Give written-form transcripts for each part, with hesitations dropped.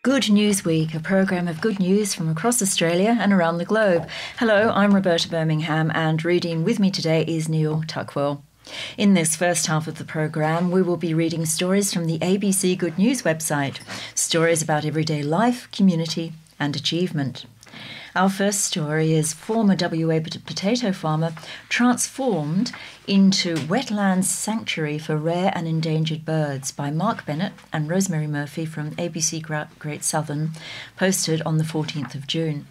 Good News Week, a program of good news from across Australia and around the globe. Hello, I'm Roberta Birmingham, and reading with me today is Neil Tuckwell. In this first half of the program, we will be reading stories from the ABC Good News website, stories about everyday life, community and achievement. Our first story is former WA potato farmer transformed into wetlands sanctuary for rare and endangered birds by Mark Bennett and Rosemary Murphy from ABC Great Southern, posted on the 14th of June.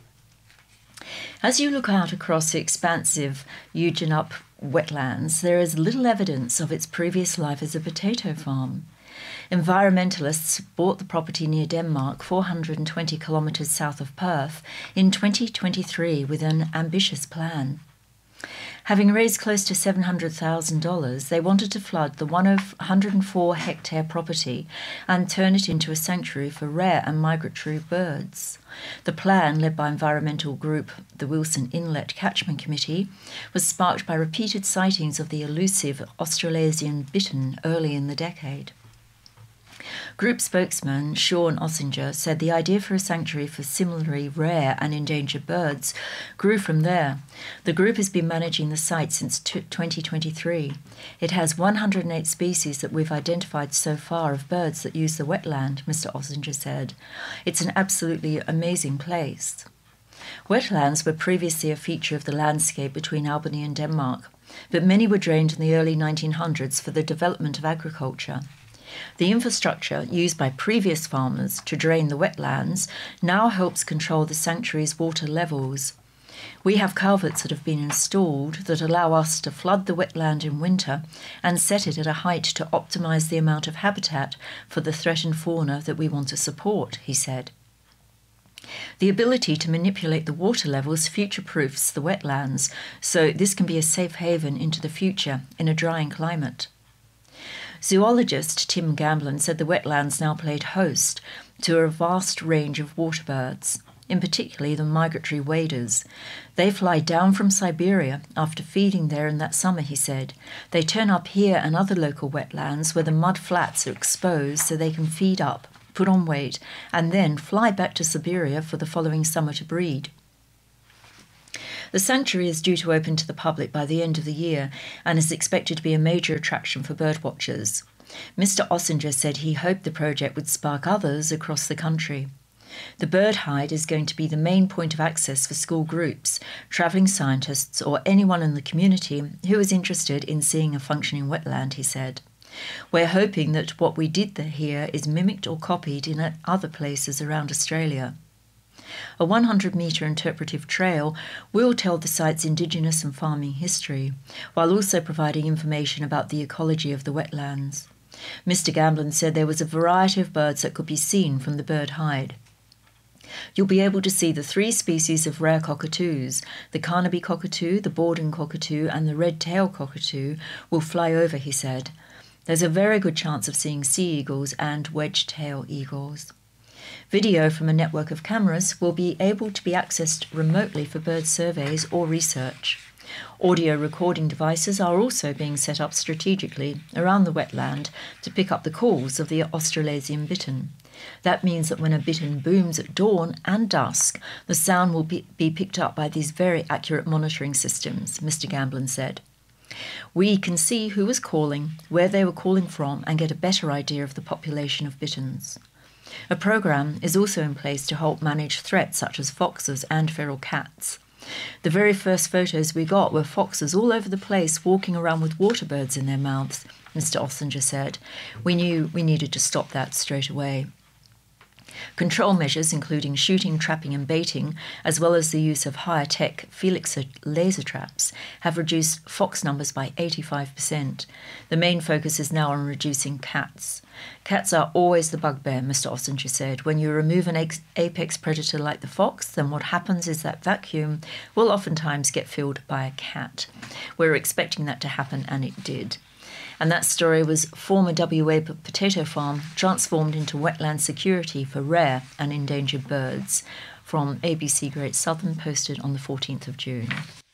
As you look out across the expansive Eugeniup wetlands, there is little evidence of its previous life as a potato farm. Environmentalists bought the property near Denmark, 420 kilometres south of Perth, in 2023 with an ambitious plan. Having raised close to $700,000, they wanted to flood the 104-hectare property and turn it into a sanctuary for rare and migratory birds. The plan, led by environmental group the Wilson Inlet Catchment Committee, was sparked by repeated sightings of the elusive Australasian bittern early in the decade. Group spokesman Sean Ossinger said the idea for a sanctuary for similarly rare and endangered birds grew from there. The group has been managing the site since 2023. It has 108 species that we've identified so far of birds that use the wetland, Mr. Ossinger said. It's an absolutely amazing place. Wetlands were previously a feature of the landscape between Albany and Denmark, but many were drained in the early 1900s for the development of agriculture. The infrastructure used by previous farmers to drain the wetlands now helps control the sanctuary's water levels. We have culverts that have been installed that allow us to flood the wetland in winter and set it at a height to optimise the amount of habitat for the threatened fauna that we want to support, he said. The ability to manipulate the water levels future-proofs the wetlands, so this can be a safe haven into the future in a drying climate. Zoologist Tim Gamblin said the wetlands now played host to a vast range of water birds, in particular the migratory waders. They fly down from Siberia after feeding there in that summer, he said. They turn up here and other local wetlands where the mud flats are exposed so they can feed up, put on weight, and then fly back to Siberia for the following summer to breed. The sanctuary is due to open to the public by the end of the year and is expected to be a major attraction for birdwatchers. Mr. Ossinger said he hoped the project would spark others across the country. The bird hide is going to be the main point of access for school groups, travelling scientists or anyone in the community who is interested in seeing a functioning wetland, he said. We're hoping that what we did here is mimicked or copied in other places around Australia. A 100-metre interpretive trail will tell the site's Indigenous and farming history, while also providing information about the ecology of the wetlands. Mr. Gamblin said there was a variety of birds that could be seen from the bird hide. You'll be able to see the 3 species of rare cockatoos. The Carnaby cockatoo, the Borden cockatoo and the red-tailed cockatoo will fly over, he said. There's a very good chance of seeing sea eagles and wedge-tail eagles. Video from a network of cameras will be able to be accessed remotely for bird surveys or research. Audio recording devices are also being set up strategically around the wetland to pick up the calls of the Australasian bittern. That means that when a bittern booms at dawn and dusk, the sound will be picked up by these very accurate monitoring systems, Mr. Gamblin said. We can see who was calling, where they were calling from, and get a better idea of the population of bitterns. A program is also in place to help manage threats such as foxes and feral cats. The very first photos we got were foxes all over the place walking around with water birds in their mouths, Mr. Ossinger said. We knew we needed to stop that straight away. Control measures, including shooting, trapping and baiting, as well as the use of higher-tech Felix laser traps, have reduced fox numbers by 85%. The main focus is now on reducing cats. Cats are always the bugbear, Mr. Ossinger said. When you remove an apex predator like the fox, then what happens is that vacuum will oftentimes get filled by a cat. We're expecting that to happen, and it did. And that story was former WA potato farm transformed into wetland security for rare and endangered birds, from ABC Great Southern, posted on the 14th of June.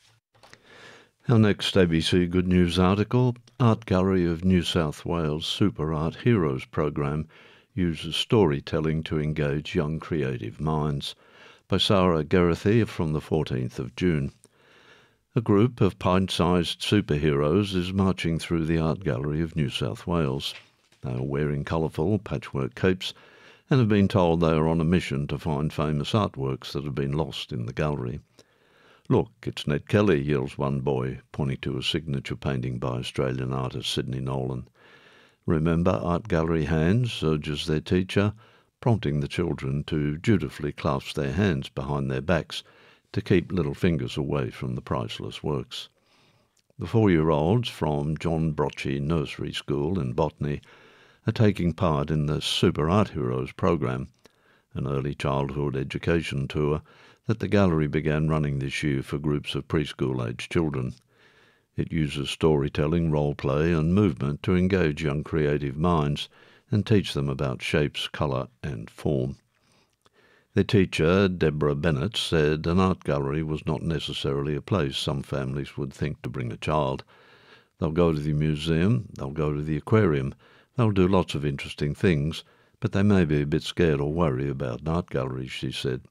Our next ABC Good News article, Art Gallery of New South Wales Super Art Heroes program uses storytelling to engage young creative minds, by Sarah Geraghty from the 14th of June. A group of pint-sized superheroes is marching through the Art Gallery of New South Wales. They are wearing colourful patchwork capes and have been told they are on a mission to find famous artworks that have been lost in the gallery. "Look, it's Ned Kelly," yells one boy, pointing to a signature painting by Australian artist Sidney Nolan. "Remember Art Gallery hands," urges their teacher, prompting the children to dutifully clasp their hands behind their backs to keep little fingers away from the priceless works. The 4-year-olds from John Brochy Nursery School in Botany are taking part in the Super Art Heroes program, an early childhood education tour that the gallery began running this year for groups of preschool-aged children. It uses storytelling, role-play and movement to engage young creative minds and teach them about shapes, colour and form. Their teacher, Deborah Bennett, said an art gallery was not necessarily a place some families would think to bring a child. They'll go to the museum, they'll go to the aquarium, they'll do lots of interesting things, but they may be a bit scared or worried about an art gallery, she said.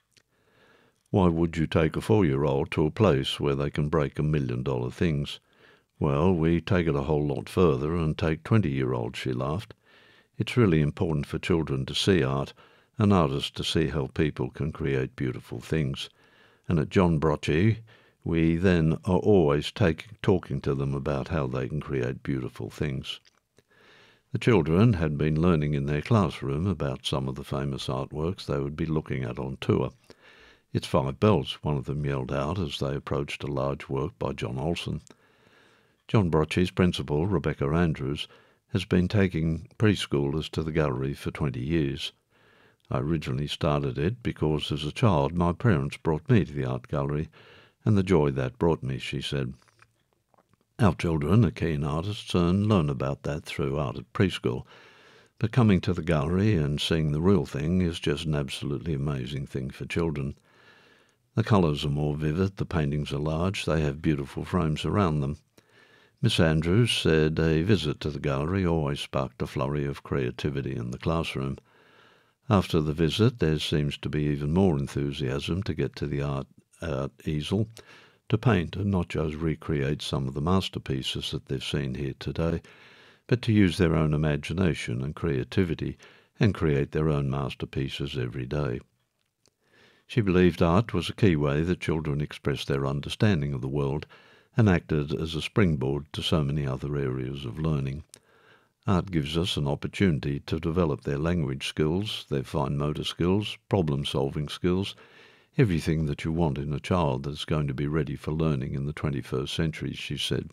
"Why would you take a 4-year-old to a place where they can break $1 million things?" "Well, we take it a whole lot further and take 20-year-olds, she laughed. "It's really important for children to see art, and artists to see how people can create beautiful things. And at John Brochy, we then are always talking to them about how they can create beautiful things." The children had been learning in their classroom about some of the famous artworks they would be looking at on tour. "It's 5 bells," one of them yelled out as they approached a large work by John Olsen. John Brochy's principal, Rebecca Andrews, has been taking preschoolers to the gallery for 20 years. "I originally started it because as a child my parents brought me to the art gallery and the joy that brought me," she said. "Our children are keen artists and learn about that through art at preschool, but coming to the gallery and seeing the real thing is just an absolutely amazing thing for children. The colours are more vivid, the paintings are large, they have beautiful frames around them." Miss Andrews said a visit to the gallery always sparked a flurry of creativity in the classroom. After the visit, there seems to be even more enthusiasm to get to the art easel, to paint and not just recreate some of the masterpieces that they've seen here today, but to use their own imagination and creativity and create their own masterpieces every day. She believed art was a key way that children expressed their understanding of the world and acted as a springboard to so many other areas of learning. Art gives us an opportunity to develop their language skills, their fine motor skills, problem-solving skills, everything that you want in a child that's going to be ready for learning in the 21st century, she said.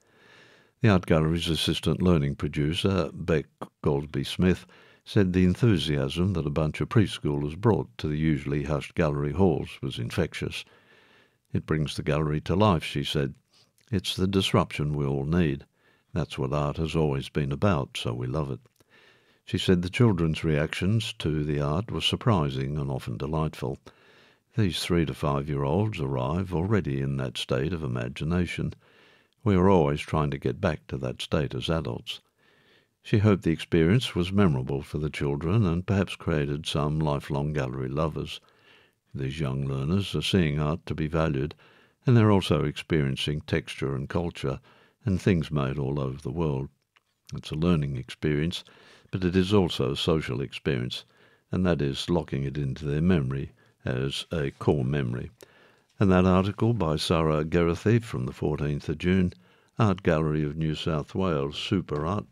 The art gallery's assistant learning producer, Beck Goldsby-Smith, said the enthusiasm that a bunch of preschoolers brought to the usually hushed gallery halls was infectious. "It brings the gallery to life," she said. "It's the disruption we all need. That's what art has always been about, so we love it." She said the children's reactions to the art were surprising and often delightful. These 3 to 5-year-olds arrive already in that state of imagination. We are always trying to get back to that state as adults. She hoped the experience was memorable for the children and perhaps created some lifelong gallery lovers. These young learners are seeing art to be valued, and they're also experiencing texture and culture and things made all over the world. It's a learning experience, but it is also a social experience, and that is locking it into their memory as a core memory. And that article by Sarah Geraghty from the 14th of June, Art Gallery of New South Wales Super Art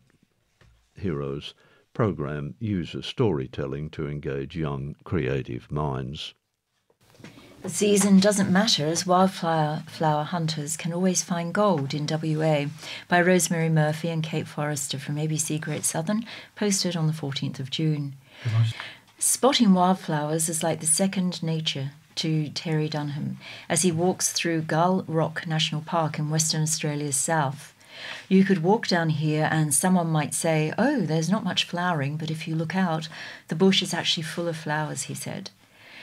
Heroes program uses storytelling to engage young creative minds. The season doesn't matter as wildflower hunters can always find gold in WA, by Rosemary Murphy and Kate Forrester from ABC Great Southern, posted on the 14th of June. Spotting wildflowers is like the second nature to Terry Dunham as he walks through Gull Rock National Park in Western Australia's south. "You could walk down here and someone might say, 'Oh, there's not much flowering, but if you look out, the bush is actually full of flowers,' he said.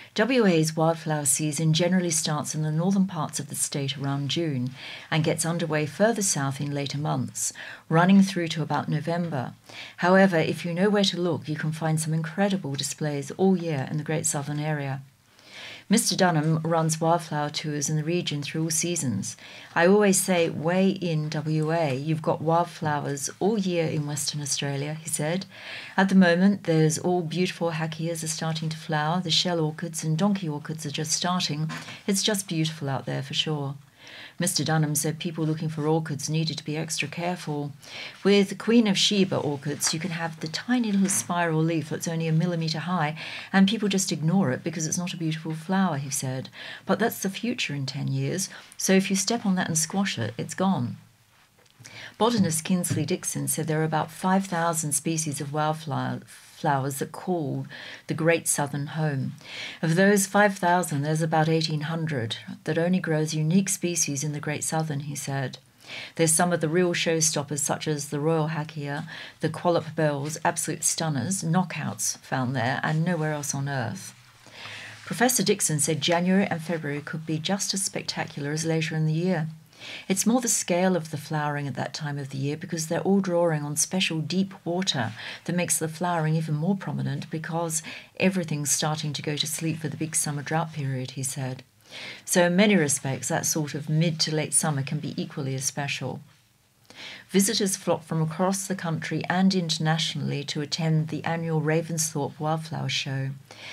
WA's wildflower season generally starts in the northern parts of the state around June and gets underway further south in later months, running through to about November. However, if you know where to look, you can find some incredible displays all year in the Great Southern area. Mr. Dunham runs wildflower tours in the region through all seasons. I always say, way in WA, you've got wildflowers all year in Western Australia, he said. At the moment, there's all beautiful hakeas are starting to flower, the shell orchids and donkey orchids are just starting. It's just beautiful out there for sure. Mr. Dunham said people looking for orchids needed to be extra careful. With Queen of Sheba orchids, you can have the tiny little spiral leaf that's only 1 millimetre high, and people just ignore it because it's not a beautiful flower, he said. But that's the future in 10 years, so if you step on that and squash it, it's gone. Botanist Kinsley Dixon said there are about 5,000 species of wildflowers that call the Great Southern home. Of those 5,000, there's about 1,800 that only grows unique species in the Great Southern, he said. There's some of the real showstoppers such as the Royal Hakea, the Quallop bells, absolute stunners, knockouts found there and nowhere else on Earth. Professor Dixon said January and February could be just as spectacular as later in the year. It's more the scale of the flowering at that time of the year because they're all drawing on special deep water that makes the flowering even more prominent because everything's starting to go to sleep for the big summer drought period, he said. So in many respects, that sort of mid to late summer can be equally as special. Visitors flock from across the country and internationally to attend the annual Ravensthorpe Wildflower Show,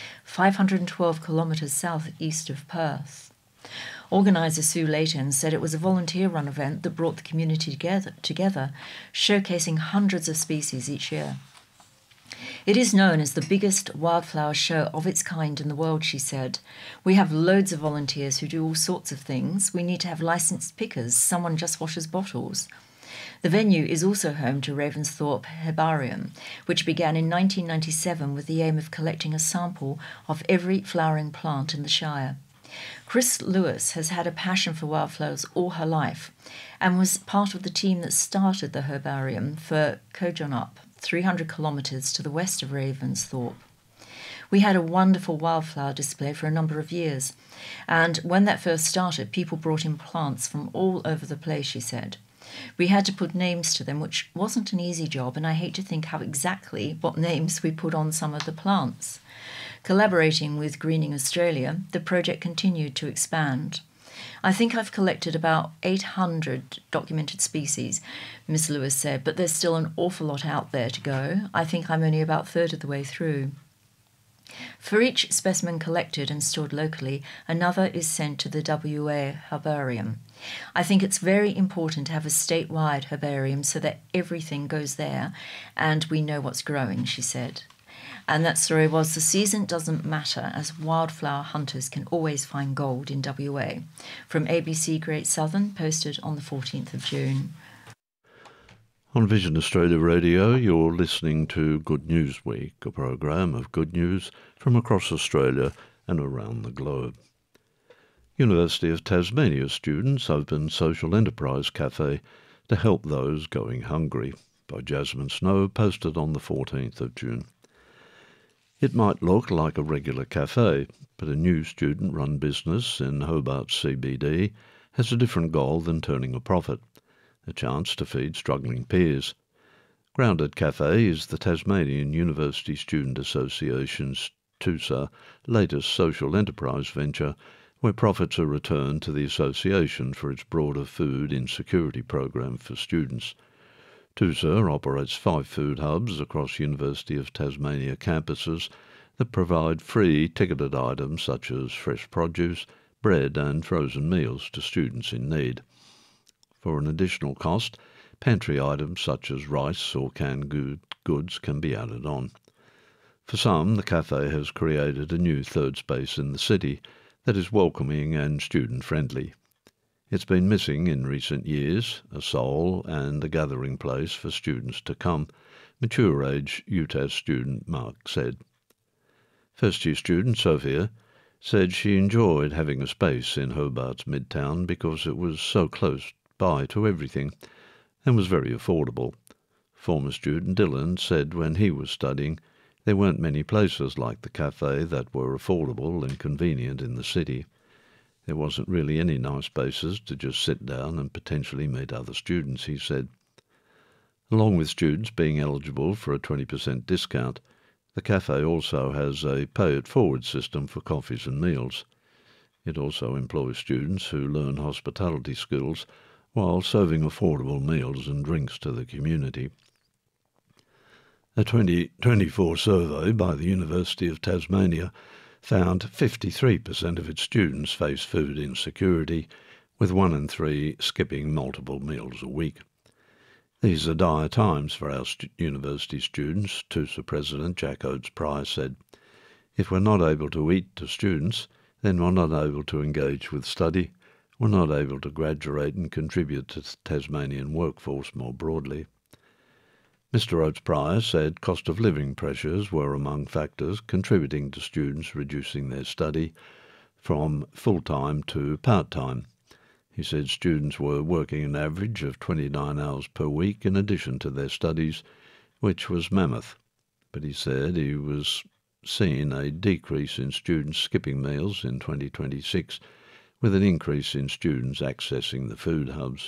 512 kilometres south-east of Perth. Organiser Sue Layton said it was a volunteer-run event that brought the community together, showcasing hundreds of species each year. It is known as the biggest wildflower show of its kind in the world, she said. We have loads of volunteers who do all sorts of things. We need to have licensed pickers. Someone just washes bottles. The venue is also home to Ravensthorpe Herbarium, which began in 1997 with the aim of collecting a sample of every flowering plant in the Shire. Chris Lewis has had a passion for wildflowers all her life and was part of the team that started the herbarium for Kojonup, 300 kilometres to the west of Ravensthorpe. We had a wonderful wildflower display for a number of years, and when that first started, people brought in plants from all over the place, she said. We had to put names to them, which wasn't an easy job, and I hate to think what names we put on some of the plants. Collaborating with Greening Australia, the project continued to expand. I think I've collected about 800 documented species, Miss Lewis said, but there's still an awful lot out there to go. I think I'm only about a third of the way through. For each specimen collected and stored locally, another is sent to the WA Herbarium. I think it's very important to have a statewide herbarium so that everything goes there and we know what's growing, she said. And that story was the season doesn't matter as wildflower hunters can always find gold in WA. From ABC Great Southern, posted on the 14th of June. On Vision Australia Radio, you're listening to Good News Week, a program of good news from across Australia and around the globe. University of Tasmania students opened Social Enterprise Cafe to help those going hungry, by Jasmine Snow, posted on the 14th of June. It might look like a regular cafe, but a new student-run business in Hobart CBD has a different goal than turning a profit, a chance to feed struggling peers. Grounded Cafe is the Tasmanian University Student Association's TUSA latest social enterprise venture, where profits are returned to the association for its broader food insecurity program for students. TUSA operates 5 food hubs across University of Tasmania campuses that provide free ticketed items such as fresh produce, bread and frozen meals to students in need. For an additional cost, pantry items such as rice or canned goods can be added on. For some, the cafe has created a new third space in the city that is welcoming and student-friendly. It's been missing in recent years, a soul and a gathering place for students to come, mature-age UTAS student Mark said. First-year student Sophia said she enjoyed having a space in Hobart's Midtown because it was so close by to everything and was very affordable. Former student Dylan said when he was studying, There weren't many places like the cafe that were affordable and convenient in the city. There wasn't really any nice spaces to just sit down and potentially meet other students, he said. Along with students being eligible for a 20% discount, the cafe also has a pay-it-forward system for coffees and meals. It also employs students who learn hospitality skills while serving affordable meals and drinks to the community. A 2024 survey by the University of Tasmania found 53% of its students face food insecurity, with 1 in 3 skipping multiple meals a week. These are dire times for our university students, TUSA President Jack Oates-Price said. If we're not able to eat to students, then we're not able to engage with study, we're not able to graduate and contribute to the Tasmanian workforce more broadly. Mr Oates-Price said cost of living pressures were among factors contributing to students reducing their study from full-time to part-time. He said students were working an average of 29 hours per week in addition to their studies, which was mammoth. But he said he was seeing a decrease in students skipping meals in 2026, with an increase in students accessing the food hubs.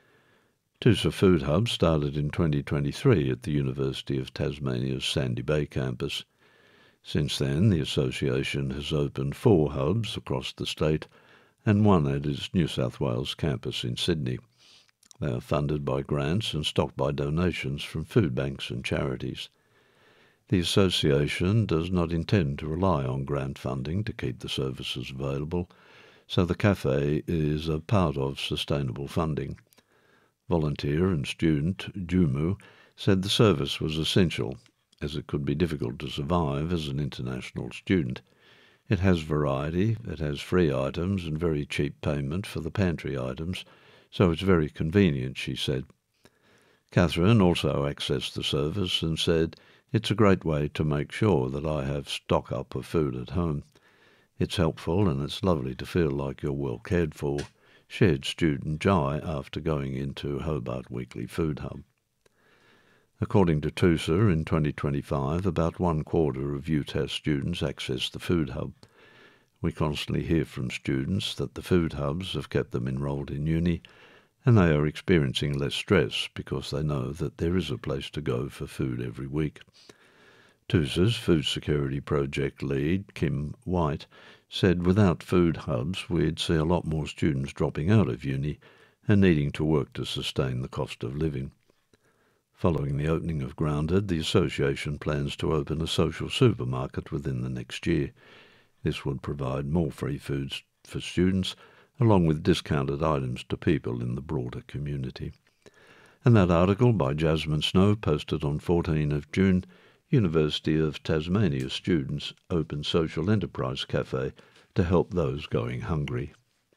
TUSA Food Hub started in 2023 at the University of Tasmania's Sandy Bay campus. Since then, the association has opened 4 hubs across the state and 1 at its New South Wales campus in Sydney. They are funded by grants and stocked by donations from food banks and charities. The association does not intend to rely on grant funding to keep the services available, so the cafe is a part of sustainable funding. Volunteer and student Jumu said the service was essential, as it could be difficult to survive as an international student. It has variety, it has free items and very cheap payment for the pantry items, so it's very convenient, she said. Catherine also accessed the service and said, "It's a great way to make sure that I have stock up of food at home. It's helpful and it's lovely to feel like you're well cared for," shared student Jai after going into Hobart Weekly Food Hub. According to TUSA, in 2025, about 1/4 of UTAS students access the food hub. We constantly hear from students that the food hubs have kept them enrolled in uni, and they are experiencing less stress because they know that there is a place to go for food every week. TUSA's Food Security Project lead, Kim White, said without food hubs we'd see a lot more students dropping out of uni and needing to work to sustain the cost of living. Following the opening of Grounded, the association plans to open a social supermarket within the next year. This would provide more free foods for students, along with discounted items to people in the broader community. And that article by Jasmine Snow, posted on 14 of June, University of Tasmania students open social enterprise cafe to help those going hungry.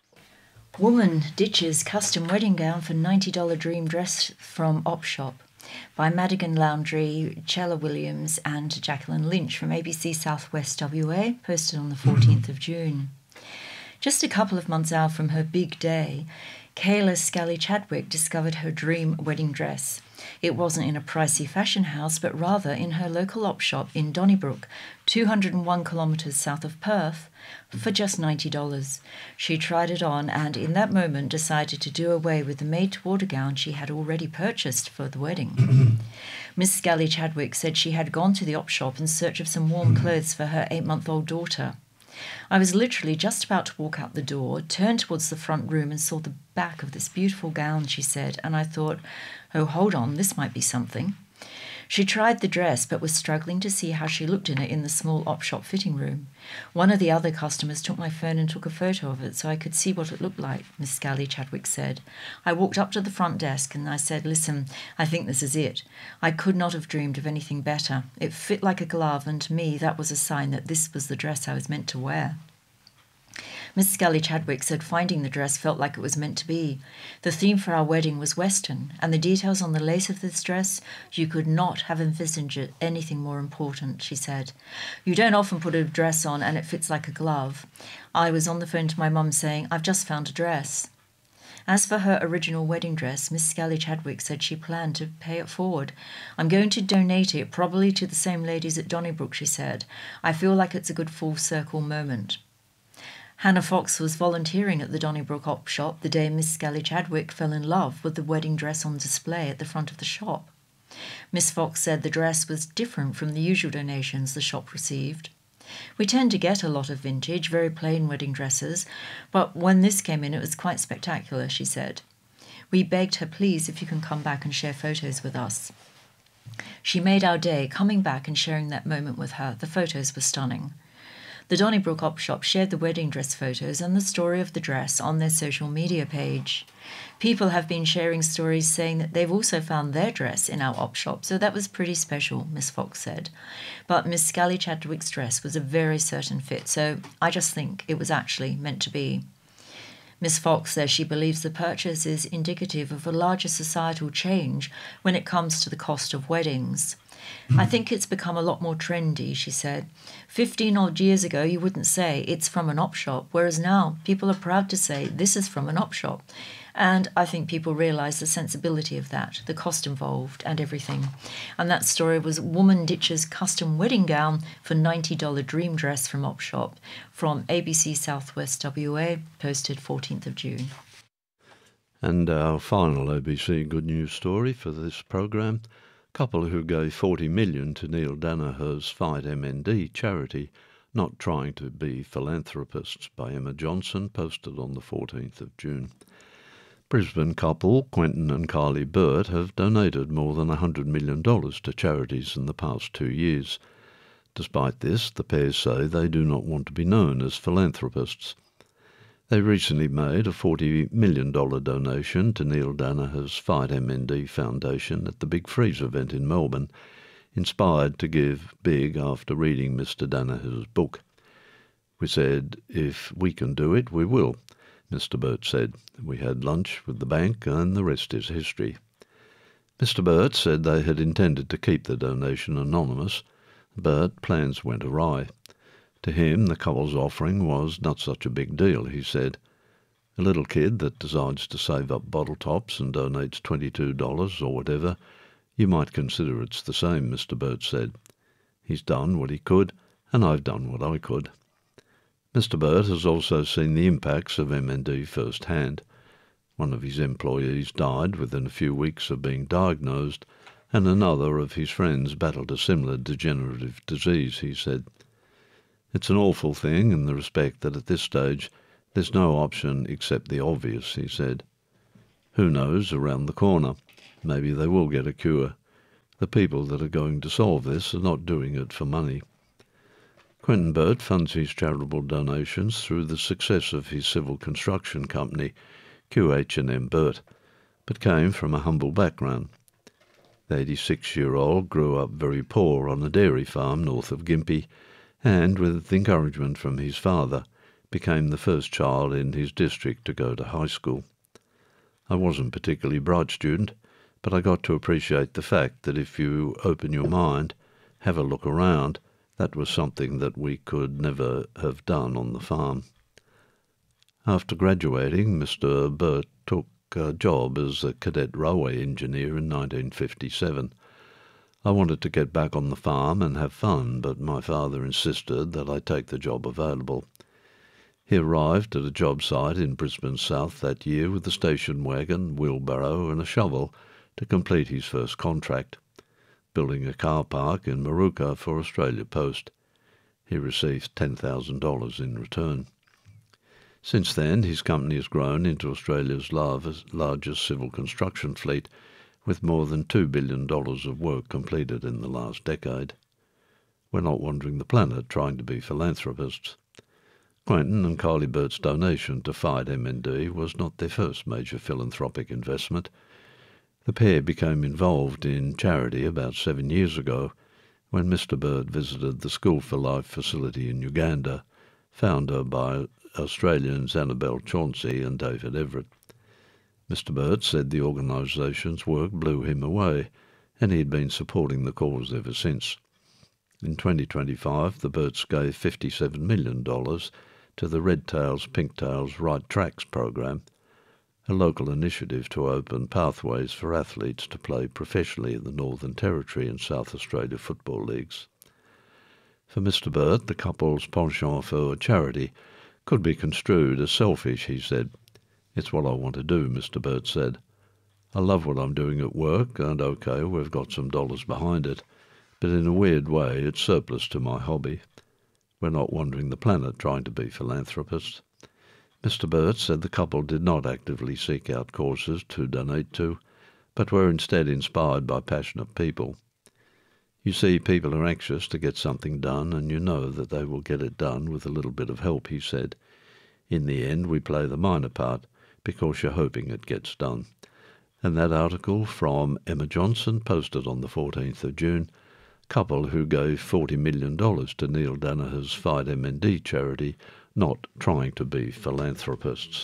Woman ditches custom wedding gown for $90 dream dress from Op Shop, by Madigan Laundry, Chella Williams and Jacqueline Lynch from ABC Southwest WA, posted on the 14th of June. Just a couple of months out from her big day, Kayla Scally Chadwick discovered her dream wedding dress. It wasn't in a pricey fashion house, but rather in her local op shop in Donnybrook, 201 kilometres south of Perth, for just $90. She tried it on and in that moment decided to do away with the made-to-order gown she had already purchased for the wedding. Miss Scally Chadwick said she had gone to the op shop in search of some warm clothes for her 8-month-old daughter. "I was literally just about to walk out the door, turned towards the front room and saw the back of this beautiful gown," she said, "and I thought, oh, hold on, this might be something." She tried the dress but was struggling to see how she looked in it in the small op shop fitting room. "One of the other customers took my phone and took a photo of it so I could see what it looked like," Miss Scally Chadwick said. "I walked up to the front desk and I said, 'Listen, I think this is it.' I could not have dreamed of anything better. It fit like a glove, and to me that was a sign that this was the dress I was meant to wear." Miss Scally Chadwick said finding the dress felt like it was meant to be. "The theme for our wedding was Western, and the details on the lace of this dress, you could not have envisaged anything more important," she said. "You don't often put a dress on and it fits like a glove. I was on the phone to my mum saying, 'I've just found a dress.'" As for her original wedding dress, Miss Scully Chadwick said she planned to pay it forward. "I'm going to donate it, probably to the same ladies at Donnybrook," she said. "I feel like it's a good full circle moment." Hannah Fox was volunteering at the Donnybrook op shop the day Miss Scully Chadwick fell in love with the wedding dress on display at the front of the shop. Miss Fox said the dress was different from the usual donations the shop received. "We tend to get a lot of vintage, very plain wedding dresses, but when this came in it was quite spectacular," she said. "We begged her, please, if you can come back and share photos with us." She made our day, coming back and sharing that moment with her. The photos were stunning. The Donnybrook op shop shared the wedding dress photos and the story of the dress on their social media page. People have been sharing stories saying that they've also found their dress in our op shop, so that was pretty special, Miss Fox said. But Miss Scully Chadwick's dress was a very certain fit, so I just think it was actually meant to be. Miss Fox says she believes the purchase is indicative of a larger societal change when it comes to the cost of weddings. "I think it's become a lot more trendy," she said. 15 odd years ago, you wouldn't say it's from an op shop, whereas now people are proud to say this is from an op shop. And I think people realise the sensibility of that, the cost involved and everything. And that story was Woman Ditches Custom Wedding Gown for $90 Dream Dress from op shop, from ABC Southwest WA, posted 14th of June. And our final ABC Good News story for this programme: couple who gave $40 million to Neil Danaher's Fight MND charity, not trying to be philanthropists, by Emma Johnson, posted on the 14th of June. Brisbane couple Quentin and Kylie Burt have donated more than $100 million to charities in the past 2 years. Despite this, the pair say they do not want to be known as philanthropists. They recently made a $40 million donation to Neil Danaher's Fight MND Foundation at the Big Freeze event in Melbourne, inspired to give big after reading Mr. Danaher's book. "We said, if we can do it, we will," Mr. Burt said. "We had lunch with the bank and the rest is history." Mr. Burt said they had intended to keep the donation anonymous, but plans went awry. To him, the couple's offering was not such a big deal, he said. "A little kid that decides to save up bottle tops and donates $22 or whatever, you might consider it's the same," Mr. Burt said. "He's done what he could, and I've done what I could." Mr. Burt has also seen the impacts of MND firsthand. One of his employees died within a few weeks of being diagnosed, and another of his friends battled a similar degenerative disease, he said. "It's an awful thing in the respect that at this stage there's no option except the obvious," he said. "Who knows around the corner? Maybe they will get a cure. The people that are going to solve this are not doing it for money." Quentin Burt funds his charitable donations through the success of his civil construction company, QH&M Burt, but came from a humble background. The 86-year-old grew up very poor on a dairy farm north of Gympie, and, with encouragement from his father, became the first child in his district to go to high school. "I wasn't a particularly bright student, but I got to appreciate the fact that if you open your mind, have a look around, that was something that we could never have done on the farm." After graduating, Mr. Burt took a job as a cadet railway engineer in 1957. "I wanted to get back on the farm and have fun, but my father insisted that I take the job available." He arrived at a job site in Brisbane South that year with a station wagon, wheelbarrow and a shovel to complete his first contract, building a car park in Moorooka for Australia Post. He received $10,000 in return. Since then, his company has grown into Australia's largest civil construction fleet, with more than $2 billion of work completed in the last decade. We're not wandering the planet trying to be philanthropists. Quentin and Kylie Burt's donation to Fight MND was not their first major philanthropic investment. The pair became involved in charity about 7 years ago, when Mr. Burt visited the School for Life facility in Uganda, founded by Australians Annabelle Chauncey and David Everett. Mr. Burt said the organisation's work blew him away, and he had been supporting the cause ever since. In 2025, the Burts gave $57 million to the Red Tails, Pink Tails, Right Tracks program. a local initiative to open pathways for athletes to play professionally in the Northern Territory and South Australia football leagues. For Mr. Burt, the couple's penchant for charity could be construed as selfish, he said. "It's what I want to do," Mr. Burt said. "I love what I'm doing at work, and OK, we've got some dollars behind it, but in a weird way it's surplus to my hobby. We're not wandering the planet trying to be philanthropists." Mr. Burt said the couple did not actively seek out causes to donate to, but were instead inspired by passionate people. "You see, people are anxious to get something done, and you know that they will get it done with a little bit of help," he said. "In the end, we play the minor part because you're hoping it gets done." And that article from Emma Johnson, posted on the 14th of June, couple who gave $40 million to Neil Danaher's Fight MND charity, not trying to be philanthropists.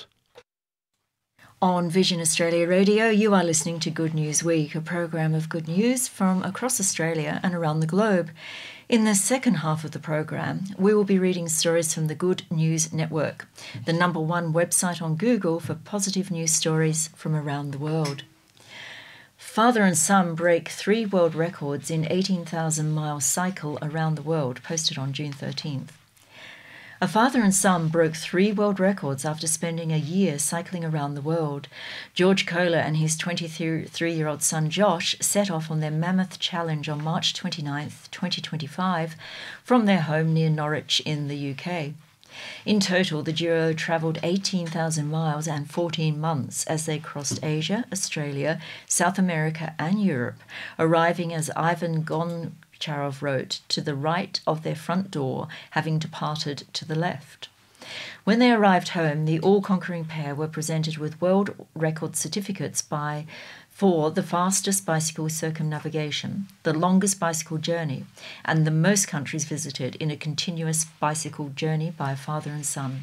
On Vision Australia Radio, you are listening to Good News Week, a program of good news from across Australia and around the globe. In the second half of the program, we will be reading stories from the Good News Network, the #1 website on Google for positive news stories from around the world. Father and son break 3 world records in 18,000-mile cycle around the world, posted on June 13th. A father and son broke 3 world records after spending a year cycling around the world. George Kohler and his 23-year-old son Josh set off on their mammoth challenge on March 29, 2025, from their home near Norwich in the UK. In total, the duo travelled 18,000 miles and 14 months as they crossed Asia, Australia, South America and Europe, arriving, as Ivan Goncharov wrote, to the right of their front door, having departed to the left. When they arrived home, the all-conquering pair were presented with world record certificates for the fastest bicycle circumnavigation, the longest bicycle journey, and the most countries visited in a continuous bicycle journey by a father and son.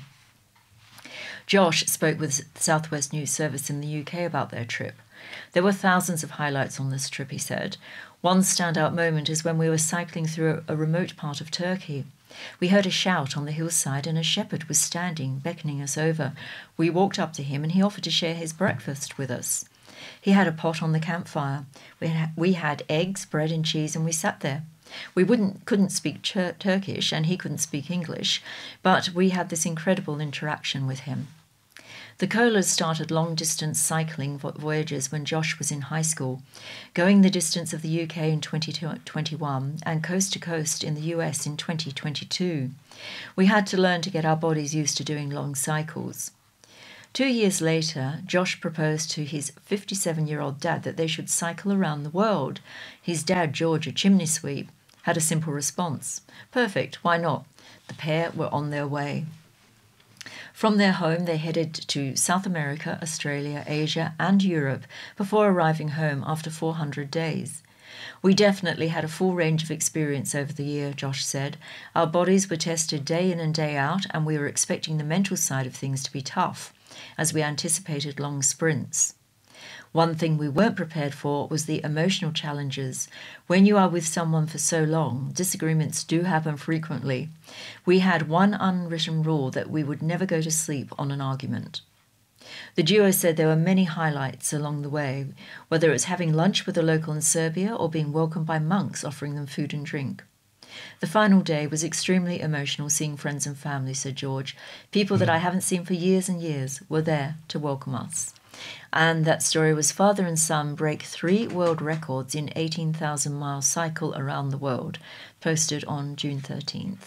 Josh spoke with South West News Service in the UK about their trip. There were thousands of highlights on this trip, he said. One standout moment is when we were cycling through a remote part of Turkey. We heard a shout on the hillside and a shepherd was standing, beckoning us over. We walked up to him and he offered to share his breakfast with us. He had a pot on the campfire. We had eggs, bread and cheese, and we sat there. We couldn't speak Turkish and he couldn't speak English, but we had this incredible interaction with him. The Kohlers started long-distance cycling voyages when Josh was in high school, going the distance of the UK in 2021 and coast-to-coast in the US in 2022. We had to learn to get our bodies used to doing long cycles. 2 years later, Josh proposed to his 57-year-old dad that they should cycle around the world. His dad, George, a chimney sweep, had a simple response. Perfect, why not? The pair were on their way. From their home, they headed to South America, Australia, Asia, and Europe before arriving home after 400 days. We definitely had a full range of experience over the year, Josh said. Our bodies were tested day in and day out, and we were expecting the mental side of things to be tough, as we anticipated long sprints. One thing we weren't prepared for was the emotional challenges. When you are with someone for so long, disagreements do happen frequently. We had one unwritten rule that we would never go to sleep on an argument. The duo said there were many highlights along the way, whether it was having lunch with a local in Serbia or being welcomed by monks offering them food and drink. The final day was extremely emotional, seeing friends and family, said George. People that I haven't seen for years and years were there to welcome us. And that story was father and son break 3 world records in 18,000-mile cycle around the world, posted on June 13th.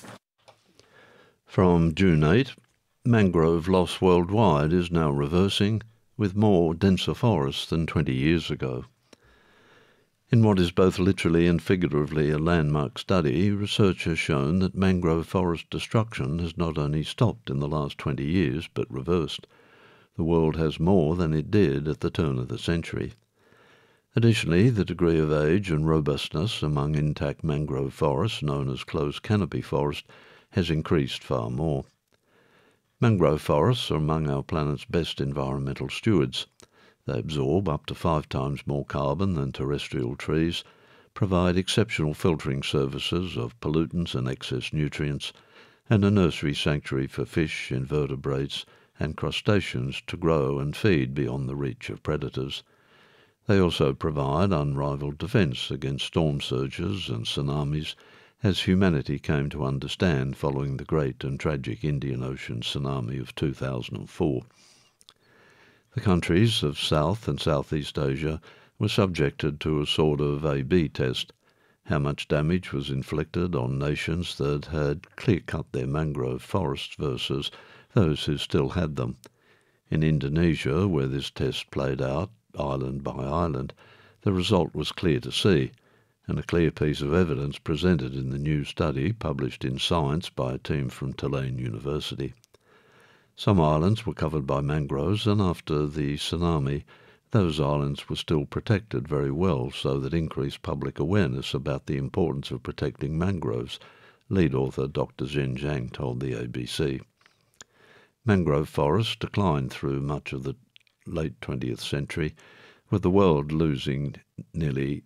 From June 8, mangrove loss worldwide is now reversing, with more denser forests than 20 years ago. In what is both literally and figuratively a landmark study, research has shown that mangrove forest destruction has not only stopped in the last 20 years, but reversed. The world has more than it did at the turn of the century. Additionally, the degree of age and robustness among intact mangrove forests, known as closed canopy forest, has increased far more. Mangrove forests are among our planet's best environmental stewards. They absorb up to 5 times more carbon than terrestrial trees, provide exceptional filtering services of pollutants and excess nutrients, and a nursery sanctuary for fish, invertebrates, and crustaceans to grow and feed beyond the reach of predators. They also provide unrivaled defence against storm surges and tsunamis, as humanity came to understand following the great and tragic Indian Ocean tsunami of 2004. The countries of South and Southeast Asia were subjected to a sort of A/B test. How much damage was inflicted on nations that had clear-cut their mangrove forests versus those who still had them. In Indonesia, where this test played out, island by island, the result was clear to see, and a clear piece of evidence presented in the new study published in Science by a team from Tulane University. Some islands were covered by mangroves, and after the tsunami, those islands were still protected very well, so that increased public awareness about the importance of protecting mangroves, lead author Dr. Zhen Zhang told the ABC. Mangrove forests declined through much of the late 20th century, with the world losing nearly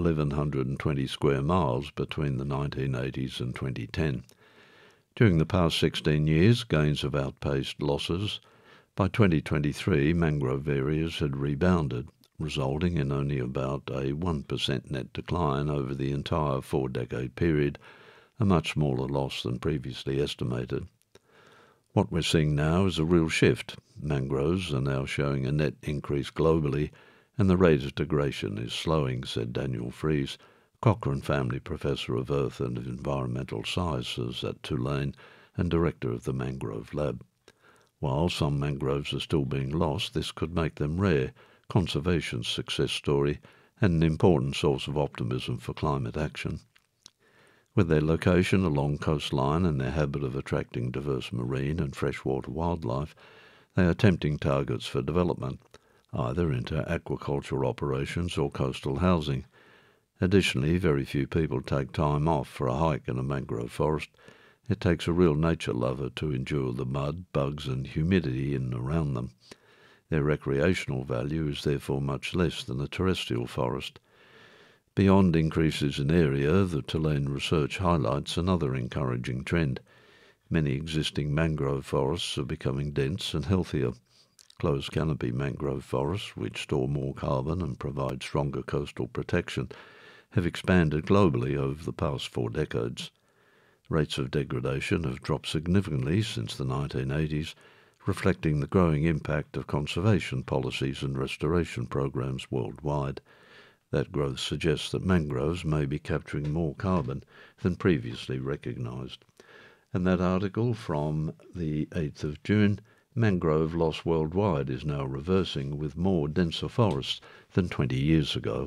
1,120 square miles between the 1980s and 2010. During the past 16 years, gains have outpaced losses. By 2023, mangrove areas had rebounded, resulting in only about a 1% net decline over the entire 4-decade period, a much smaller loss than previously estimated. What we're seeing now is a real shift. Mangroves are now showing a net increase globally, and the rate of degradation is slowing, said Daniel Fries, Cochrane Family Professor of Earth and Environmental Sciences at Tulane and Director of the Mangrove Lab. While some mangroves are still being lost, this could make them rare, conservation's success story, and an important source of optimism for climate action. With their location along coastline and their habit of attracting diverse marine and freshwater wildlife, they are tempting targets for development, either into aquaculture operations or coastal housing. Additionally, very few people take time off for a hike in a mangrove forest. It takes a real nature lover to endure the mud, bugs and humidity in and around them. Their recreational value is therefore much less than a terrestrial forest. Beyond increases in area, the Tulane research highlights another encouraging trend. Many existing mangrove forests are becoming dense and healthier. Closed canopy mangrove forests, which store more carbon and provide stronger coastal protection, have expanded globally over the past 4 decades. Rates of degradation have dropped significantly since the 1980s, reflecting the growing impact of conservation policies and restoration programs worldwide. That growth suggests that mangroves may be capturing more carbon than previously recognised. And that article from the 8th of June, mangrove loss worldwide is now reversing with more denser forests than 20 years ago.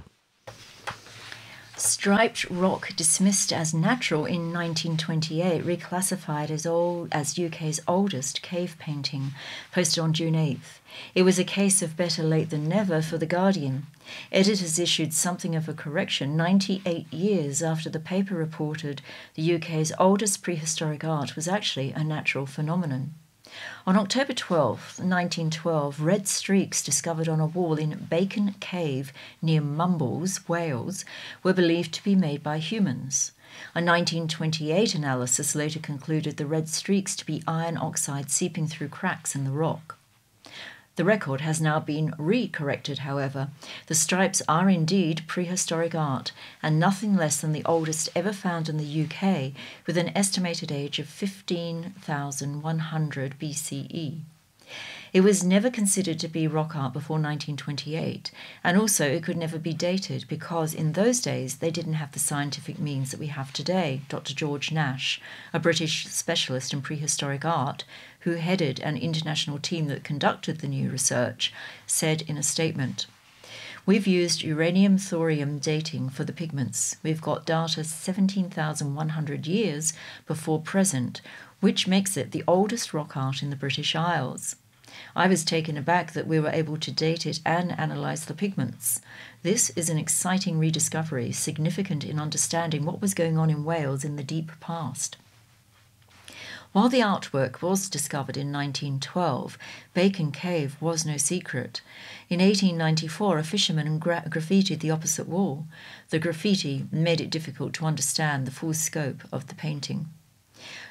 Striped rock dismissed as natural in 1928, reclassified as UK's oldest cave painting, posted on June 8th. It was a case of better late than never for The Guardian. Editors issued something of a correction 98 years after the paper reported the UK's oldest prehistoric art was actually a natural phenomenon. On October 12, 1912, red streaks discovered on a wall in Bacon Cave near Mumbles, Wales, were believed to be made by humans. A 1928 analysis later concluded the red streaks to be iron oxide seeping through cracks in the rock. The record has now been re-corrected, however. The stripes are indeed prehistoric art, and nothing less than the oldest ever found in the UK, with an estimated age of 15,100 BCE. It was never considered to be rock art before 1928, and also it could never be dated because in those days they didn't have the scientific means that we have today, Dr. George Nash, a British specialist in prehistoric art, who headed an international team that conducted the new research, said in a statement, "We've used uranium-thorium dating for the pigments. We've got data 17,100 years before present, which makes it the oldest rock art in the British Isles. I was taken aback that we were able to date it and analyse the pigments. This is an exciting rediscovery, significant in understanding what was going on in Wales in the deep past." While the artwork was discovered in 1912, Bacon Cave was no secret. In 1894, a fisherman graffitied the opposite wall. The graffiti made it difficult to understand the full scope of the painting.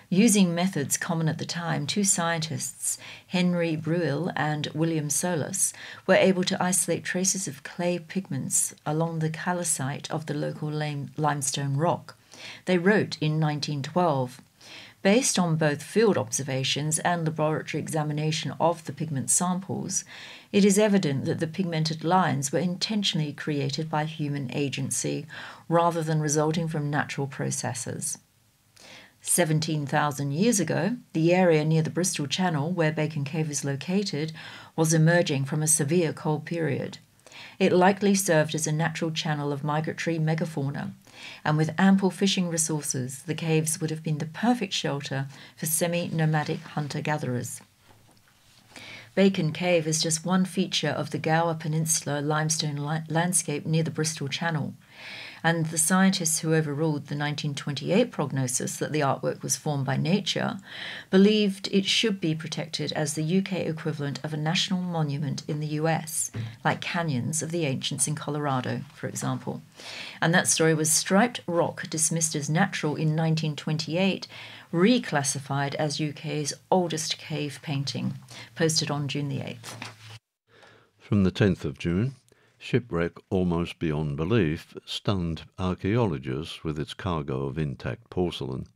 Using methods common at the time, two scientists, Henry Breuil and William Solus, were able to isolate traces of clay pigments along the calcite of the local limestone rock. They wrote in 1912, "Based on both field observations and laboratory examination of the pigment samples, it is evident that the pigmented lines were intentionally created by human agency rather than resulting from natural processes." 17,000 years ago, the area near the Bristol Channel, where Bacon Cave is located, was emerging from a severe cold period. It likely served as a natural channel of migratory megafauna, and with ample fishing resources, the caves would have been the perfect shelter for semi-nomadic hunter-gatherers. Bacon Cave is just one feature of the Gower Peninsula limestone landscape near the Bristol Channel, and the scientists who overruled the 1928 prognosis that the artwork was formed by nature believed it should be protected as the UK equivalent of a national monument in the US, like canyons of the ancients in Colorado, for example. And that story was striped rock dismissed as natural in 1928, reclassified as UK's oldest cave painting, posted on June the 8th. From the 10th of June, shipwreck almost beyond belief stunned archaeologists with its cargo of intact porcelain.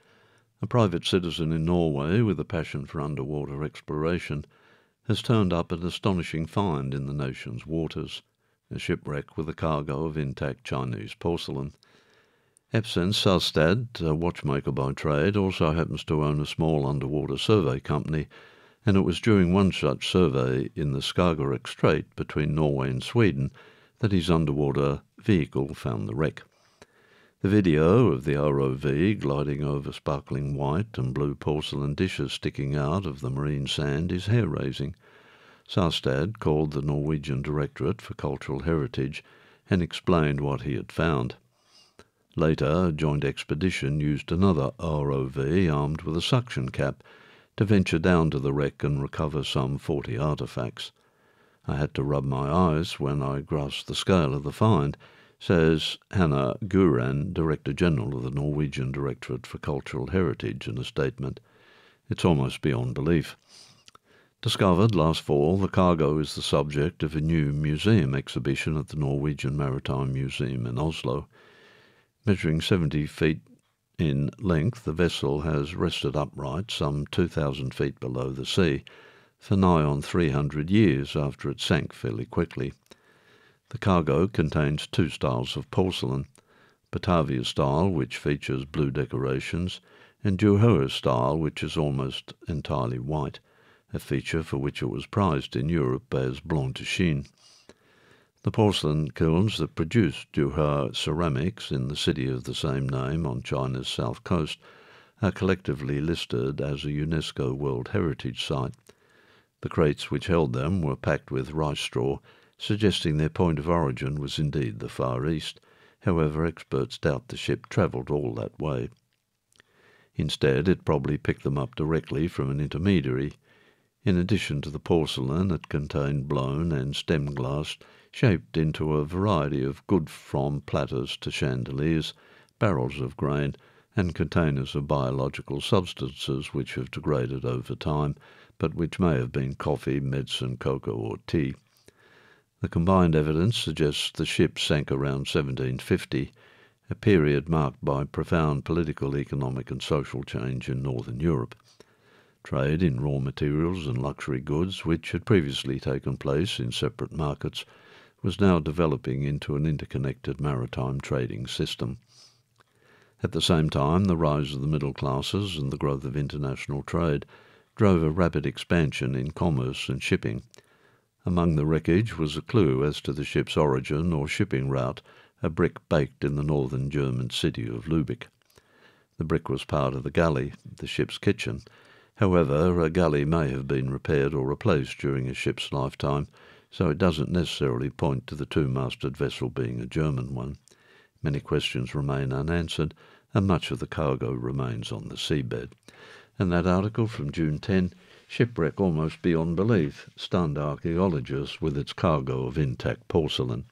A private citizen in Norway with a passion for underwater exploration has turned up an astonishing find in the nation's waters, a shipwreck with a cargo of intact Chinese porcelain. Epson Sastad, a watchmaker by trade, also happens to own a small underwater survey company, and it was during one such survey in the Skagerrak Strait between Norway and Sweden that his underwater vehicle found the wreck. The video of the ROV gliding over sparkling white and blue porcelain dishes sticking out of the marine sand is hair-raising. Sastad called the Norwegian Directorate for Cultural Heritage and explained what he had found. Later, a joint expedition used another ROV armed with a suction cap to venture down to the wreck and recover some 40 artefacts. "I had to rub my eyes when I grasped the scale of the find," says Hanna Guran, Director General of the Norwegian Directorate for Cultural Heritage, in a statement. "It's almost beyond belief." Discovered last fall, the cargo is the subject of a new museum exhibition at the Norwegian Maritime Museum in Oslo. Measuring 70 feet in length, the vessel has rested upright some 2,000 feet below the sea for nigh on 300 years after it sank fairly quickly. The cargo contains two styles of porcelain, Batavia style, which features blue decorations, and Juhur style, which is almost entirely white, a feature for which it was prized in Europe as blanc de Chine. The porcelain kilns that produce Juhur ceramics in the city of the same name on China's south coast are collectively listed as a UNESCO World Heritage Site. The crates which held them were packed with rice straw, suggesting their point of origin was indeed the Far East. However, experts doubt the ship travelled all that way. Instead, it probably picked them up directly from an intermediary. In addition to the porcelain, it contained blown and stemmed glass shaped into a variety of goods from platters to chandeliers, barrels of grain, and containers of biological substances which have degraded over time, but which may have been coffee, medicine, cocoa, or tea. The combined evidence suggests the ship sank around 1750, a period marked by profound political, economic, and social change in Northern Europe. Trade in raw materials and luxury goods, which had previously taken place in separate markets, was now developing into an interconnected maritime trading system. At the same time, the rise of the middle classes and the growth of international trade drove a rapid expansion in commerce and shipping. Among the wreckage was a clue as to the ship's origin or shipping route, a brick baked in the northern German city of Lübeck. The brick was part of the galley, the ship's kitchen. However, a galley may have been repaired or replaced during a ship's lifetime, so it doesn't necessarily point to the two-masted vessel being a German one. Many questions remain unanswered, and much of the cargo remains on the seabed. And that article from June 10, "Shipwreck Almost Beyond Belief, Stunned Archaeologists with its Cargo of Intact Porcelain."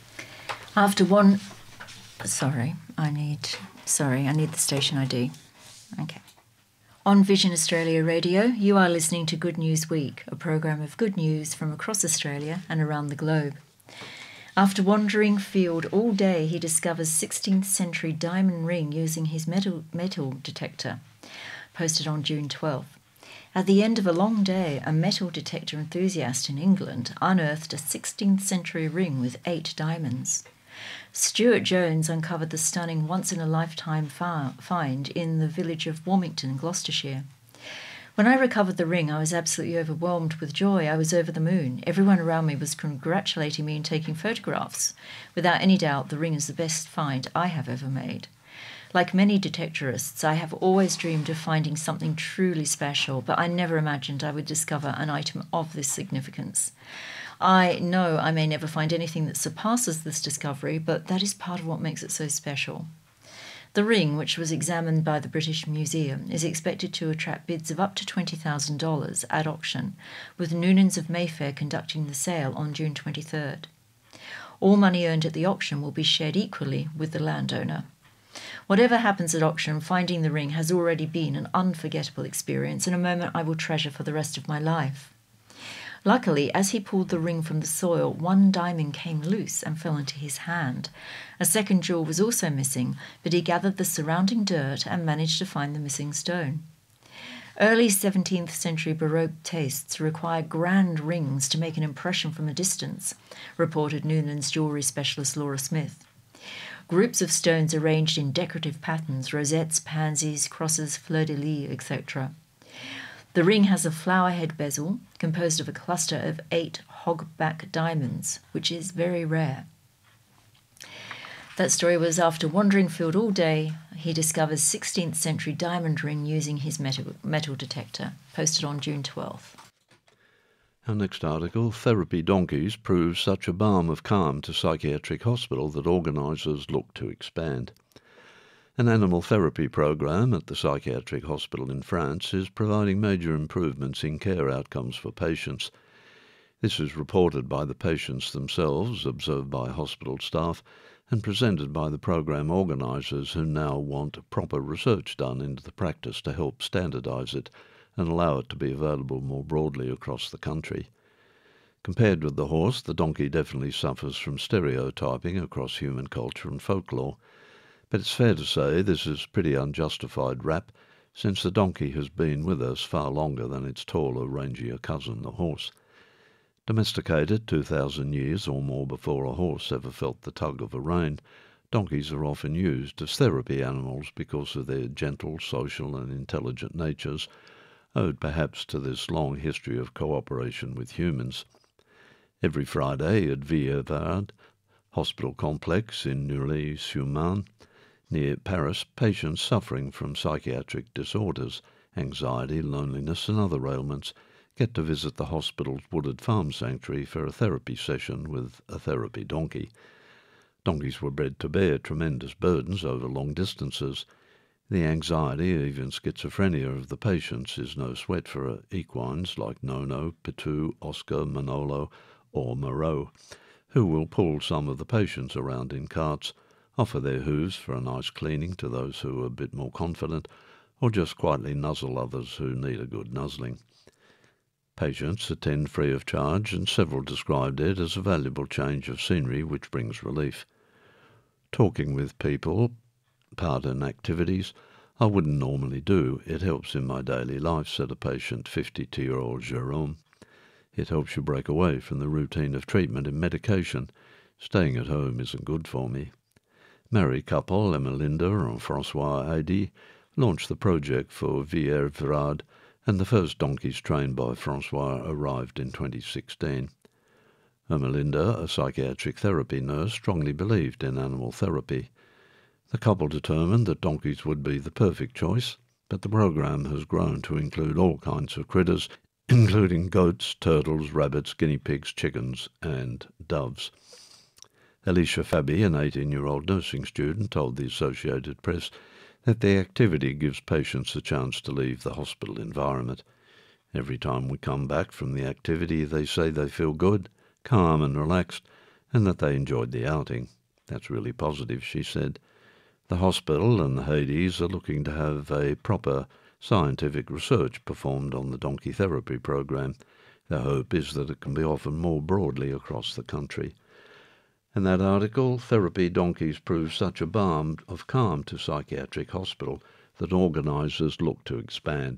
After one... Sorry, I need the station ID. Okay. On Vision Australia Radio, you are listening to Good News Week, a program of good news from across Australia and around the globe. After wandering field all day, he discovers 16th century diamond ring using his metal detector, posted on June 12th. At the end of a long day, a metal detector enthusiast in England unearthed a 16th century ring with 8 diamonds. Stuart Jones uncovered the stunning once-in-a-lifetime find in the village of Warmington, Gloucestershire. When I recovered the ring, I was absolutely overwhelmed with joy. I was over the moon. Everyone around me was congratulating me and taking photographs. Without any doubt, the ring is the best find I have ever made. Like many detectorists, I have always dreamed of finding something truly special, but I never imagined I would discover an item of this significance. I know I may never find anything that surpasses this discovery, but that is part of what makes it so special. The ring, which was examined by the British Museum, is expected to attract bids of up to $20,000 at auction, with Noonans of Mayfair conducting the sale on June 23rd. All money earned at the auction will be shared equally with the landowner. Whatever happens at auction, finding the ring has already been an unforgettable experience and a moment I will treasure for the rest of my life. Luckily, as he pulled the ring from the soil, one diamond came loose and fell into his hand. A second jewel was also missing, but he gathered the surrounding dirt and managed to find the missing stone. Early 17th century Baroque tastes require grand rings to make an impression from a distance, reported Noonan's jewellery specialist Laura Smith. Groups of stones arranged in decorative patterns, rosettes, pansies, crosses, fleur-de-lis, etc. The ring has a flower-head bezel composed of a cluster of 8 hogback diamonds, which is very rare. That story was after wandering field all day, he discovers 16th century diamond ring using his metal detector, posted on June 12th. Our next article, Therapy Donkeys proves such a balm of calm to psychiatric hospital that organisers look to expand. An animal therapy program at the psychiatric hospital in France is providing major improvements in care outcomes for patients. This is reported by the patients themselves, observed by hospital staff, and presented by the program organisers who now want proper research done into the practice to help standardise it and allow it to be available more broadly across the country. Compared with the horse, the donkey definitely suffers from stereotyping across human culture and folklore. But it's fair to say this is pretty unjustified rap, since the donkey has been with us far longer than its taller, rangier cousin, the horse. Domesticated 2,000 years or more before a horse ever felt the tug of a rein, donkeys are often used as therapy animals because of their gentle, social and intelligent natures, owed perhaps to this long history of cooperation with humans. Every Friday at Vieillevard Hospital Complex in Neuilly-sur-Marne, near Paris, patients suffering from psychiatric disorders, anxiety, loneliness and other ailments get to visit the hospital's wooded farm sanctuary for a therapy session with a therapy donkey. Donkeys were bred to bear tremendous burdens over long distances. The anxiety, even schizophrenia of the patients is no sweat for equines like Nono, Pitou, Oscar, Manolo or Moreau, who will pull some of the patients around in carts, offer their hooves for a nice cleaning to those who are a bit more confident, or just quietly nuzzle others who need a good nuzzling. Patients attend free of charge, and several described it as a valuable change of scenery which brings relief. Talking with people, part in activities, I wouldn't normally do. It helps in my daily life, said a patient, 52-year-old Jérôme. It helps you break away from the routine of treatment and medication. Staying at home isn't good for me. Married couple Emelinda and François Aidy launched the project for Vieillevard, and the first donkeys trained by François arrived in 2016. Emelinda, a psychiatric therapy nurse, strongly believed in animal therapy. The couple determined that donkeys would be the perfect choice, but the program has grown to include all kinds of critters, including goats, turtles, rabbits, guinea pigs, chickens and doves. Alicia Fabi, an 18-year-old nursing student, told the Associated Press that the activity gives patients a chance to leave the hospital environment. Every time we come back from the activity, they say they feel good, calm and relaxed, and that they enjoyed the outing. That's really positive, she said. The hospital and the Hades are looking to have a proper scientific research performed on the donkey therapy program. The hope is that it can be offered more broadly across the country. In that article, therapy donkeys prove such a balm of calm to psychiatric hospital that organisers look to expand.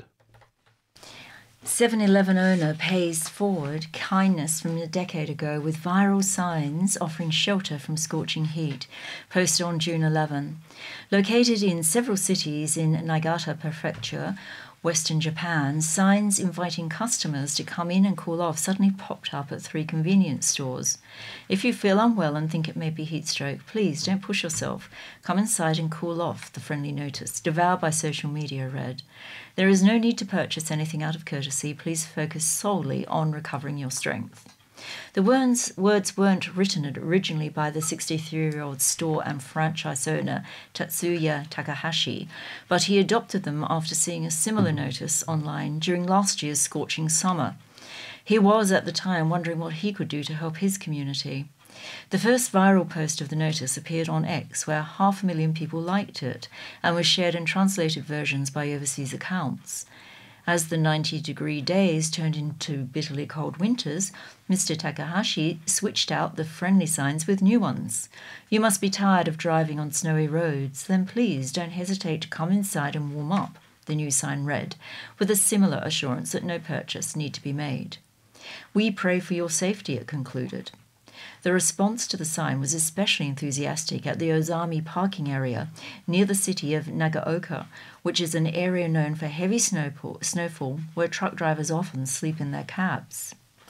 7-Eleven owner pays forward kindness from a decade ago with viral signs offering shelter from scorching heat, posted on June 11. Located in several cities in Niigata Prefecture, Western Japan, signs inviting customers to come in and cool off suddenly popped up at 3 convenience stores. If you feel unwell and think it may be heat stroke, please don't push yourself. Come inside and cool off, the friendly notice, devoured by social media, read. There is no need to purchase anything out of courtesy. Please focus solely on recovering your strength. The words weren't written originally by the 63-year-old store and franchise owner Tatsuya Takahashi, but he adopted them after seeing a similar notice online during last year's scorching summer. He was at the time wondering what he could do to help his community. The first viral post of the notice appeared on X, where 500,000 people liked it, and was shared in translated versions by overseas accounts. As the 90-degree days turned into bitterly cold winters, Mr. Takahashi switched out the friendly signs with new ones. You must be tired of driving on snowy roads, then please don't hesitate to come inside and warm up, the new sign read, with a similar assurance that no purchase need to be made. We pray for your safety, it concluded. The response to the sign was especially enthusiastic at the Ozami parking area near the city of Nagaoka, which is an area known for heavy snowfall where truck drivers often sleep in their cabs.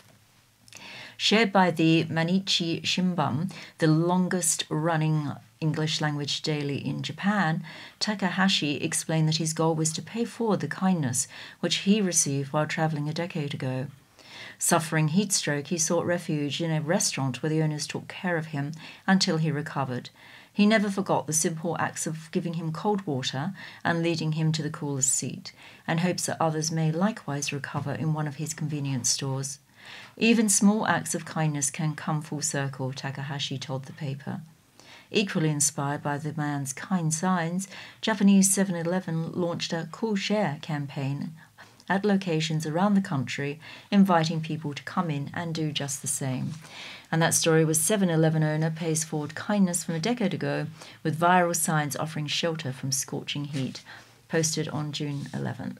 Shared by the Mainichi Shimbun, the longest-running English-language daily in Japan, Takahashi explained that his goal was to pay forward the kindness which he received while travelling a decade ago. Suffering heat stroke, he sought refuge in a restaurant where the owners took care of him until he recovered. He never forgot the simple acts of giving him cold water and leading him to the coolest seat, and hopes that others may likewise recover in one of his convenience stores. Even small acts of kindness can come full circle, Takahashi told the paper. Equally inspired by the man's kind signs, Japanese 7-Eleven launched a Cool Share campaign at locations around the country, inviting people to come in and do just the same. And that story was 7-Eleven owner pays forward kindness from a decade ago with viral signs offering shelter from scorching heat, posted on June 11th.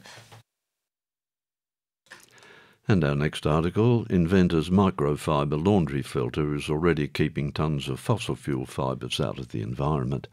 And our next article, Inventor's microfiber laundry filter is already keeping tons of fossil fuel fibres out of the environment.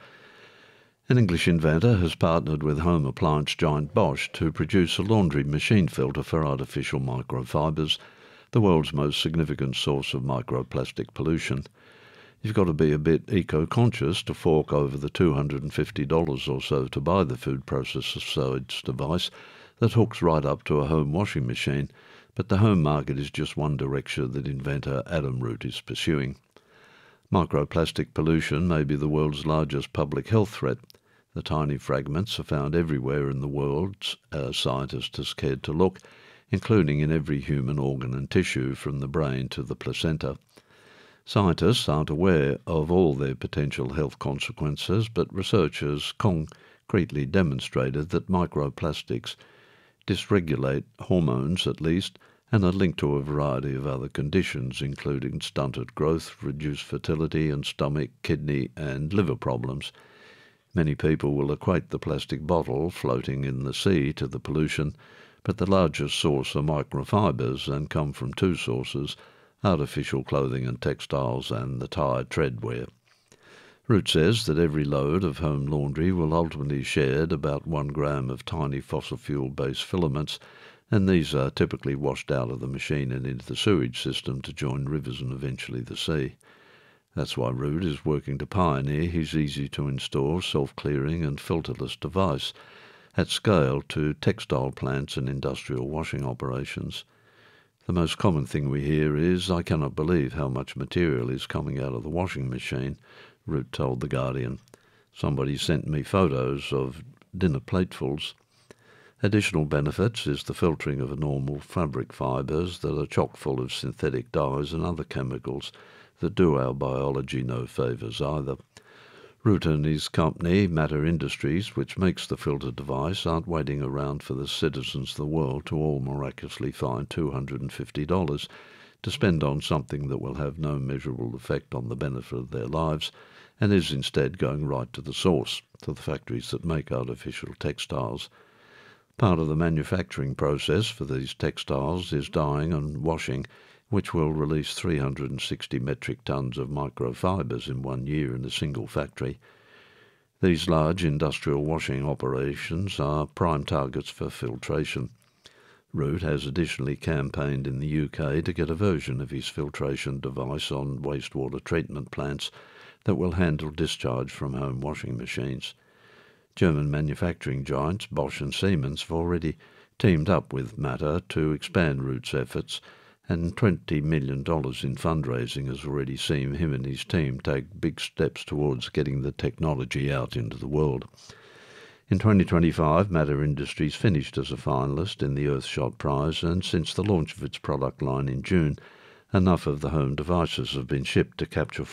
An English inventor has partnered with home appliance giant Bosch to produce a laundry machine filter for artificial microfibres, the world's most significant source of microplastic pollution. You've got to be a bit eco-conscious to fork over the $250 or so to buy the food processor device that hooks right up to a home washing machine, but the home market is just one direction that inventor Adam Root is pursuing. Microplastic pollution may be the world's largest public health threat. The tiny fragments are found everywhere in the world, scientists have cared to look, including in every human organ and tissue from the brain to the placenta. Scientists aren't aware of all their potential health consequences, but researchers concretely demonstrated that microplastics dysregulate hormones at least, and are linked to a variety of other conditions, including stunted growth, reduced fertility, and stomach, kidney, and liver problems. Many people will equate the plastic bottle floating in the sea to the pollution, but the largest source are microfibres and come from two sources, artificial clothing and textiles and the tired treadwear. Root says that every load of home laundry will ultimately shed about 1 gram of tiny fossil fuel-based filaments, and these are typically washed out of the machine and into the sewage system to join rivers and eventually the sea. That's why Root is working to pioneer his easy-to-install, self-clearing and filterless device at scale to textile plants and industrial washing operations. The most common thing we hear is, "I cannot believe how much material is coming out of the washing machine," Root told The Guardian. "Somebody sent me photos of dinner platefuls." Additional benefits is the filtering of normal fabric fibres that are chock full of synthetic dyes and other chemicals that do our biology no favours either. Ruth and his company, Matter Industries, which makes the filter device, aren't waiting around for the citizens of the world to all miraculously find $250 to spend on something that will have no measurable effect on the benefit of their lives, and is instead going right to the source, to the factories that make artificial textiles. Part of the manufacturing process for these textiles is dyeing and washing, which will release 360 metric tons of microfibres in 1 year in a single factory. These large industrial washing operations are prime targets for filtration. Root has additionally campaigned in the UK to get a version of his filtration device on wastewater treatment plants that will handle discharge from home washing machines. German manufacturing giants Bosch and Siemens have already teamed up with Matter to expand Root's efforts, and $20 million in fundraising has already seen him and his team take big steps towards getting the technology out into the world. In 2025, Matter Industries finished as a finalist in the Earthshot Prize, and since the launch of its product line in June, enough of the home devices have been shipped to capture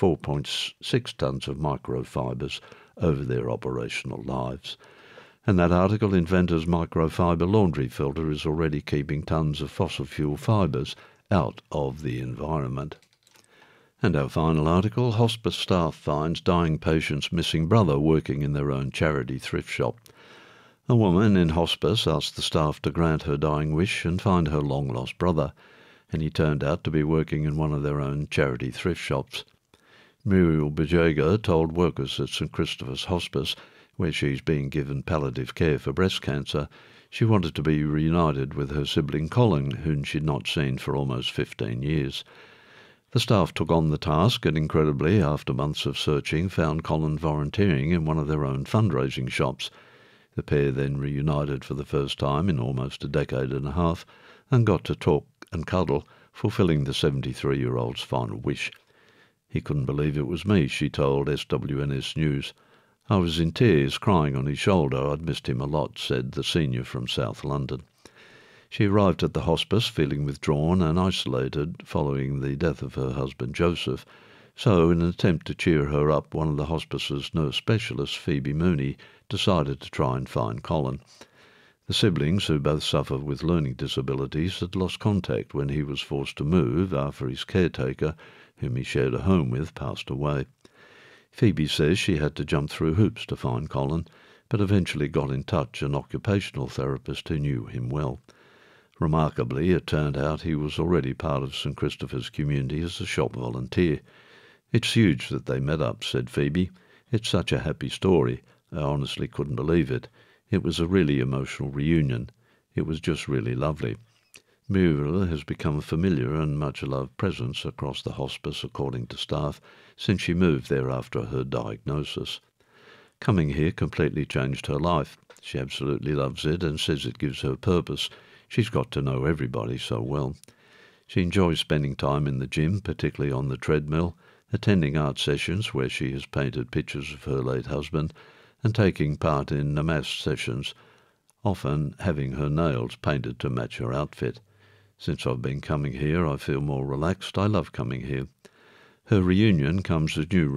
4.6 tons of microfibres over their operational lives. And that article, Inventor's Microfibre Laundry Filter, is already keeping tons of fossil fuel fibres out of the environment. And our final article, hospice staff finds dying patient's missing brother working in their own charity thrift shop. A woman in hospice asked the staff to grant her dying wish and find her long-lost brother, and he turned out to be working in one of their own charity thrift shops. Muriel Bajega told workers at St Christopher's Hospice, where she's being given palliative care for breast cancer, she wanted to be reunited with her sibling Colin, whom she'd not seen for almost 15 years. The staff took on the task and, incredibly, after months of searching, found Colin volunteering in one of their own fundraising shops. The pair then reunited for the first time in almost a decade and a half and got to talk and cuddle, fulfilling the 73-year-old's final wish. He couldn't believe it was me, she told SWNS News. I was in tears, crying on his shoulder. I'd missed him a lot, said the senior from South London. She arrived at the hospice feeling withdrawn and isolated following the death of her husband Joseph, so in an attempt to cheer her up, one of the hospice's nurse specialists, Phoebe Mooney, decided to try and find Colin. The siblings, who both suffer with learning disabilities, had lost contact when he was forced to move after his caretaker, whom he shared a home with, passed away. Phoebe says she had to jump through hoops to find Colin, but eventually got in touch an occupational therapist who knew him well. Remarkably, it turned out he was already part of St Christopher's community as a shop volunteer. It's huge that they met up, said Phoebe. It's such a happy story. I honestly couldn't believe it. It was a really emotional reunion. It was just really lovely. Muriel has become a familiar and much-loved presence across the hospice, according to staff, since she moved there after her diagnosis. Coming here completely changed her life. She absolutely loves it and says it gives her purpose. She's got to know everybody so well. She enjoys spending time in the gym, particularly on the treadmill, attending art sessions where she has painted pictures of her late husband, and taking part in Namaste sessions, often having her nails painted to match her outfit. Since I've been coming here, I feel more relaxed. I love coming here. Her reunion comes as new